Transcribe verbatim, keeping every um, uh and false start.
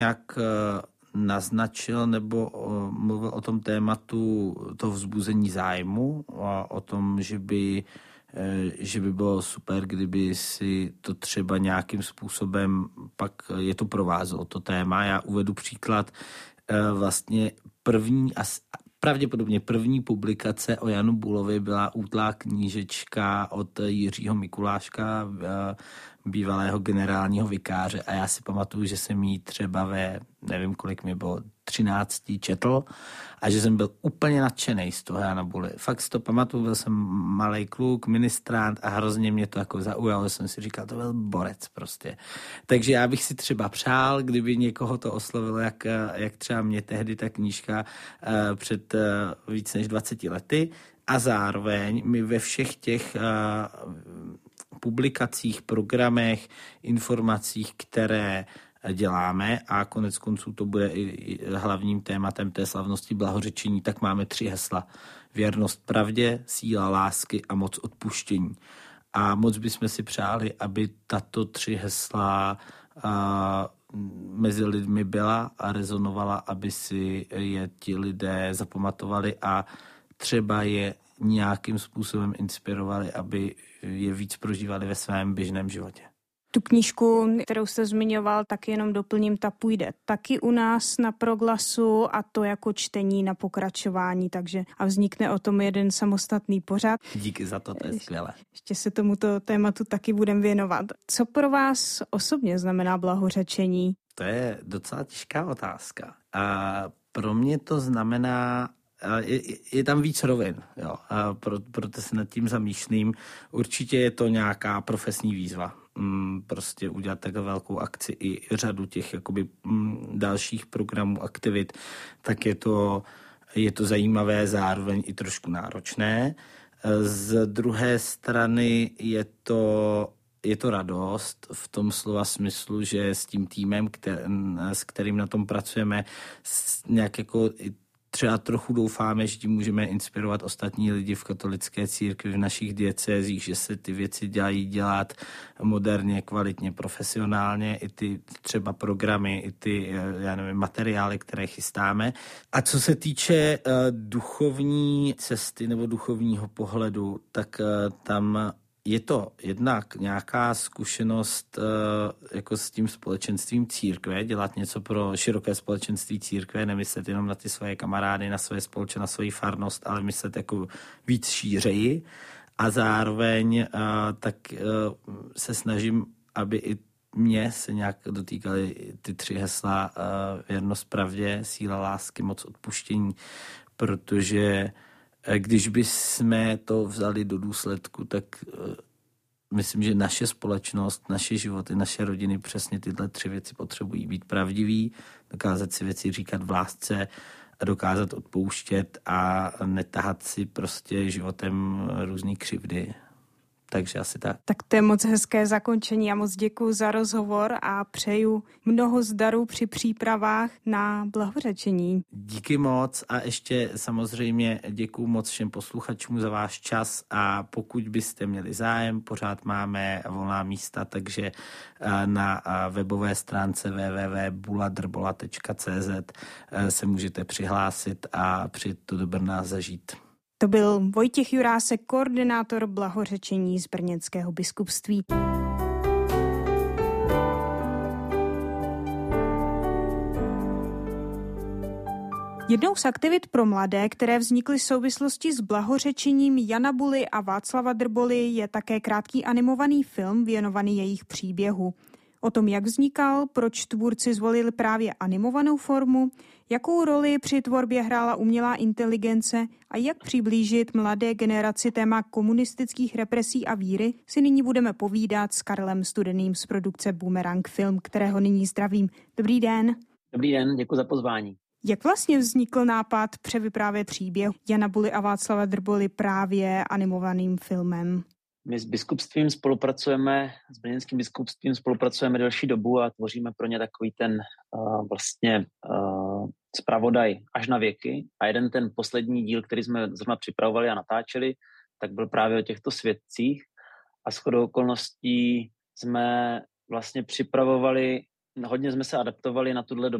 Jak naznačil nebo mluvil o tom tématu toho vzbuzení zájmu a o tom, že by, že by bylo super, kdyby si to třeba nějakým způsobem pak je to provázelo, to téma. Já uvedu příklad vlastně první a pravděpodobně první publikace o Janu Bulovi byla útlá knížečka od Jiřího Mikuláška, bývalého generálního vikáře, a já si pamatuju, že jsem jí třeba ve, nevím kolik mi bylo, třinácti četl a že jsem byl úplně nadšenej z toho Jana Buly. Fakt si to pamatuju, byl jsem malej kluk, ministrant a hrozně mě to jako zaujalo, jsem si říkal, to byl borec prostě. Takže já bych si třeba přál, kdyby někoho to oslovilo, jak, jak třeba mě tehdy ta knížka uh, před uh, víc než dvaceti lety, a zároveň mi ve všech těch uh, publikacích, programech, informacích, které děláme, a konec konců to bude i hlavním tématem té slavnosti blahořečení, tak máme tři hesla. Věrnost pravdě, síla lásky a moc odpuštění. A moc bychom si přáli, aby tato tři hesla a, mezi lidmi byla a rezonovala, aby si je ti lidé zapamatovali a třeba je nějakým způsobem inspirovali, aby je víc prožívali ve svém běžném životě. Tu knížku, kterou jste zmiňoval, tak jenom doplním, ta půjde taky u nás na Proglasu, a to jako čtení na pokračování, takže a vznikne o tom jeden samostatný pořad. Díky za to, to je skvělé. Ještě se tomuto tématu taky budeme věnovat. Co pro vás osobně znamená blahořečení? To je docela těžká otázka. A pro mě to znamená, Je, je tam víc rovin, jo. A pro, proto se nad tím zamýšlím. Určitě je to nějaká profesní výzva. Mm, prostě udělat takhle velkou akci i řadu těch jakoby mm, dalších programů, aktivit, tak je to, je to zajímavé, zároveň i trošku náročné. Z druhé strany je to Je to radost v tom slova smyslu, že s tím týmem, který, s kterým na tom pracujeme, nějak jako třeba trochu doufáme, že tím můžeme inspirovat ostatní lidi v katolické církvi, v našich diecézích, že se ty věci dělají dělat moderně, kvalitně, profesionálně, i ty třeba programy, i ty, já nevím, materiály, které chystáme. A co se týče uh, duchovní cesty nebo duchovního pohledu, tak uh, tam je to jednak nějaká zkušenost uh, jako s tím společenstvím církve, dělat něco pro široké společenství církve, nemyslet jenom na ty svoje kamarády, na svoje společenství, na svoji farnost, ale myslet jako víc šířeji. A zároveň uh, tak uh, se snažím, aby i mě se nějak dotýkaly ty tři hesla uh, věrnost pravdě, síla lásky, moc odpuštění, protože když bychom to vzali do důsledku, tak uh, myslím, že naše společnost, naše životy, naše rodiny přesně tyhle tři věci potřebují: být pravdivý, dokázat si věci říkat v lásce a dokázat odpouštět a netahat si prostě životem různý křivdy. Takže asi tak. Tak to je moc hezké zakončení a moc děkuji za rozhovor a přeju mnoho zdaru při přípravách na blahořečení. Díky moc a ještě samozřejmě děkuji moc všem posluchačům za váš čas, a pokud byste měli zájem, pořád máme volná místa, takže na webové stránce w w w tečka buladrbola tečka c z se můžete přihlásit a přijet to do Brna zažít. To byl Vojtěch Jurásek, koordinátor blahořečení z brněnského biskupství. Jednou z aktivit pro mladé, které vznikly v souvislosti s blahořečením Jana Buly a Václava Drboly, je také krátký animovaný film věnovaný jejich příběhu. O tom, jak vznikal, proč tvůrci zvolili právě animovanou formu, jakou roli při tvorbě hrála umělá inteligence a jak přiblížit mladé generaci téma komunistických represí a víry, si nyní budeme povídat s Karlem Studeným z produkce Boomerang Film, kterého nyní zdravím. Dobrý den. Dobrý den, děkuji za pozvání. Jak vlastně vznikl nápad převyprávět příběh Jana Buly a Václava Drboly právě animovaným filmem? My s biskupstvím spolupracujeme, s brněnským biskupstvím spolupracujeme delší dobu a tvoříme pro ně takový ten uh, vlastně uh, zpravodaj až na věky. A jeden ten poslední díl, který jsme zrovna připravovali a natáčeli, tak byl právě o těchto svědcích. A shodou okolností jsme vlastně připravovali hodně jsme se adaptovali na tuhle dobu.